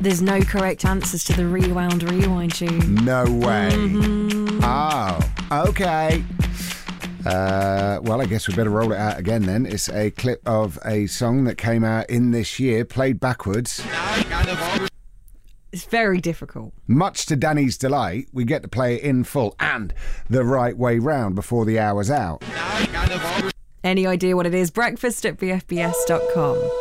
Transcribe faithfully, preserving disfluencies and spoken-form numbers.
There's no correct answers to the Rewound Rewind tune. No way. Mm-hmm. Oh, okay. Uh, well, I guess we better roll it out again then. It's a clip of a song that came out in this year, played backwards. It's very difficult. Much to Danny's delight, we get to play it in full and the right way round before the hour's out. Any idea what it is? Breakfast at b f b s dot com.